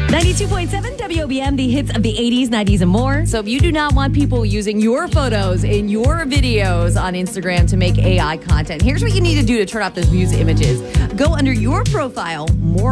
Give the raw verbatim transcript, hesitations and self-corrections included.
ninety-two point seven W O B M, the hits of the eighties, nineties, and more. So if you do not want people using your photos in your videos on Instagram to make A I content, here's what you need to do to turn off those views images. Go under your profile, more